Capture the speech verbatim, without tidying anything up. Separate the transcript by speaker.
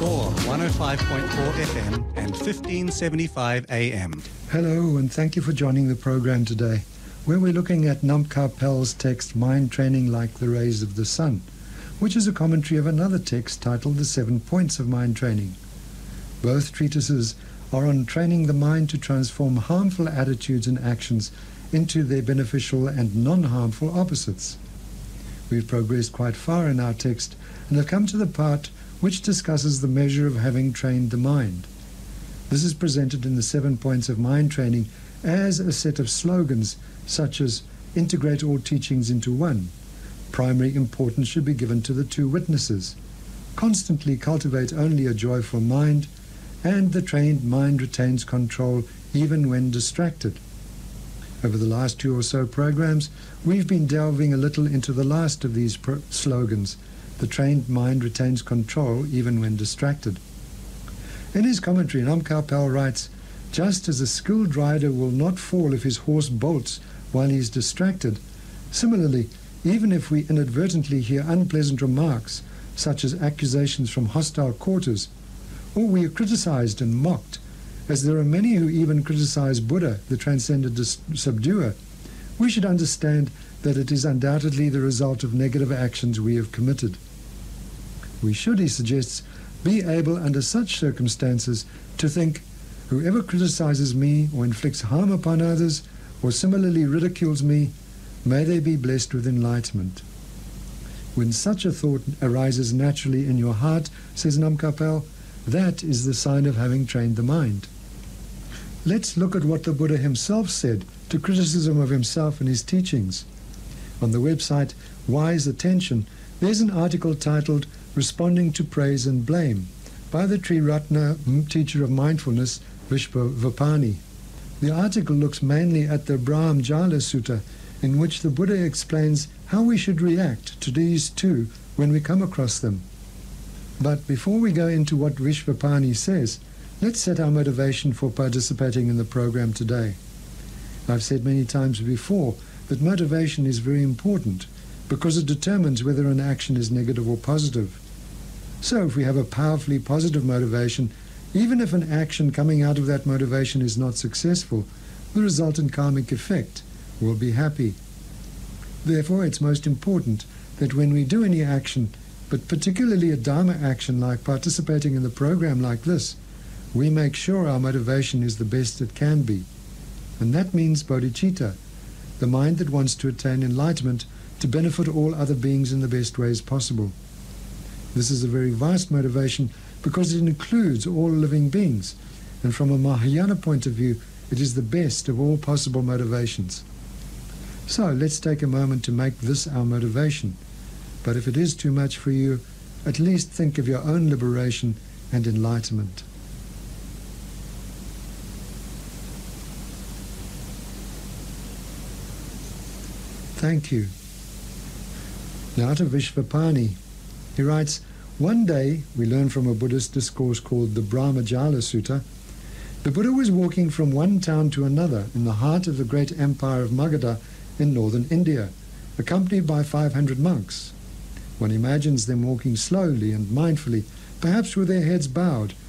Speaker 1: or one oh five point four F M and fifteen seventy-five A M.
Speaker 2: Hello, and thank you for joining the program today, where we're looking at Namkha Pel's text, Mind Training Like the Rays of the Sun, which is a commentary of another text titled The Seven Points of Mind Training. Both treatises are on training the mind to transform harmful attitudes and actions into their beneficial and non-harmful opposites. We've progressed quite far in our text and have come to the part which discusses the measure of having trained the mind. This is presented in the Seven Points of Mind Training as a set of slogans such as integrate all teachings into one, primary importance should be given to the two witnesses, constantly cultivate only a joyful mind, and the trained mind retains control even when distracted. Over the last two or so programs, we've been delving a little into the last of these pro slogans, the trained mind retains control even when distracted. In his commentary, Namkha Pel writes, just as a skilled rider will not fall if his horse bolts while he is distracted, similarly, even if we inadvertently hear unpleasant remarks, such as accusations from hostile quarters, or we are criticized and mocked, as there are many who even criticize Buddha, the transcendent subduer, we should understand that it is undoubtedly the result of negative actions we have committed. We should, he suggests, be able under such circumstances to think, whoever criticizes me or inflicts harm upon others or similarly ridicules me, may they be blessed with enlightenment. When such a thought arises naturally in your heart, says Namkha Pel, that is the sign of having trained the mind. Let's look at what the Buddha himself said to criticism of himself and his teachings. On the website Wise Attention, there's an article titled Responding to Praise and Blame by the Triratna teacher of mindfulness, Vishvapani. The article looks mainly at the Brahmajala Sutta, in which the Buddha explains how we should react to these two when we come across them. But before we go into what Vishvapani says, let's set our motivation for participating in the program today. I've said many times before that motivation is very important because it determines whether an action is negative or positive. So if we have a powerfully positive motivation, even if an action coming out of that motivation is not successful, the resultant karmic effect will be happy. Therefore, it's most important that when we do any action, but particularly a Dharma action like participating in the program like this, we make sure our motivation is the best it can be. And that means bodhicitta, the mind that wants to attain enlightenment to benefit all other beings in the best ways possible. This is a very vast motivation because it includes all living beings, and from a Mahayana point of view, it is the best of all possible motivations. So let's take a moment to make this our motivation. But if it is too much for you, at least think of your own liberation and enlightenment. Thank you. Now to Vishvapani. He writes, one day, we learn from a Buddhist discourse called the Brahmajala Sutta, the Buddha was walking from one town to another in the heart of the great empire of Magadha in northern India, accompanied by five hundred monks. One imagines them walking slowly and mindfully, perhaps with their heads bowed,